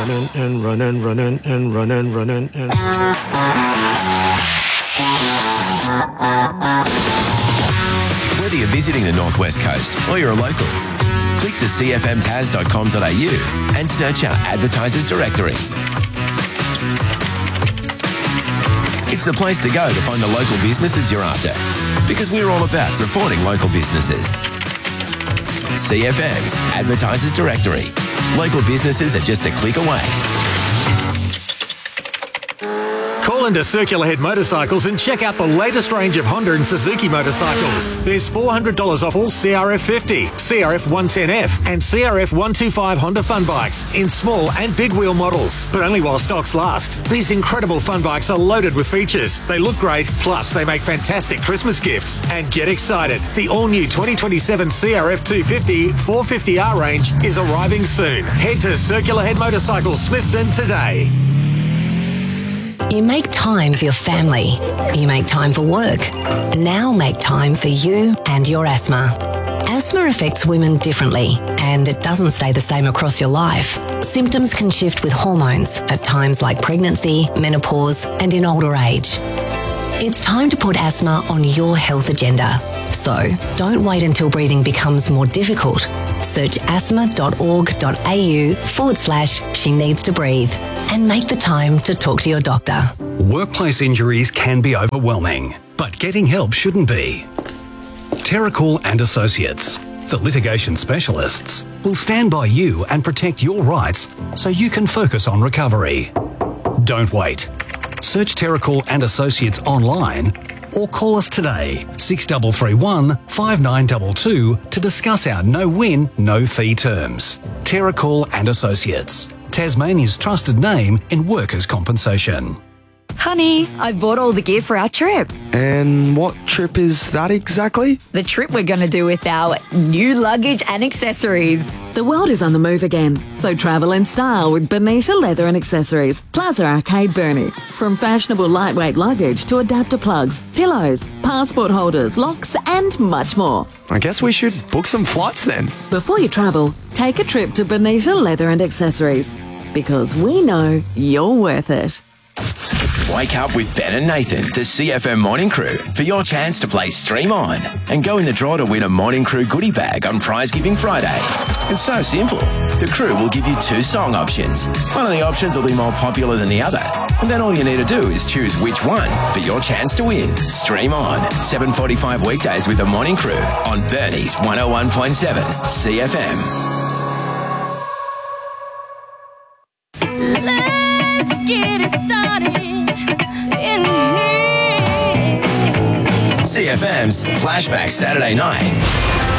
Whether you're visiting the Northwest Coast or you're a local, click to cfmtas.com.au and search our advertisers directory. It's the place to go to find the local businesses you're after, because we're all about supporting local businesses. CFM's Advertisers Directory. Local businesses are just a click away. Call into Circular Head Motorcycles and check out the latest range of Honda and Suzuki motorcycles. There's $400 off all CRF 50, CRF 110F and CRF 125 Honda fun bikes in small and big wheel models, but only while stocks last. These incredible fun bikes are loaded with features. They look great, plus they make fantastic Christmas gifts. And get excited, the all-new 2027 CRF 250 450R range is arriving soon. Head to Circular Head Motorcycles Smithton today. You make time for your family. You make time for work. Now make time for you and your asthma. Asthma affects women differently, and it doesn't stay the same across your life. Symptoms can shift with hormones at times like pregnancy, menopause, and in older age. It's time to put asthma on your health agenda. So don't wait until breathing becomes more difficult. Search asthma.org.au/she needs to breathe and make the time to talk to your doctor. Workplace injuries can be overwhelming, but getting help shouldn't be. Terracool and Associates, the litigation specialists, will stand by you and protect your rights so you can focus on recovery. Don't wait. Search Terracool and Associates online or call us today, 6331 5922, to discuss our no-win, no-fee terms. Terracool and Associates, Tasmania's trusted name in workers' compensation. Honey, I bought all the gear for our trip. And what trip is that exactly? The trip we're going to do with our new luggage and accessories. The world is on the move again, so travel in style with Bonita Leather and Accessories, Plaza Arcade, Burnie. From fashionable lightweight luggage to adapter plugs, pillows, passport holders, locks and much more. I guess we should book some flights then. Before you travel, take a trip to Bonita Leather and Accessories, because we know you're worth it. Wake up with Ben and Nathan, the CFM Morning Crew, for your chance to play Stream On and go in the draw to win a Morning Crew goodie bag on Prize Giving Friday. It's so simple. The crew will give you 2 song options. One of the options will be more popular than the other, and then all you need to do is choose which one for your chance to win. Stream On, 7:45 weekdays with the Morning Crew on Burnie's 101.7 CFM. Let's get it started in here. CFM's Flashback Saturday Night.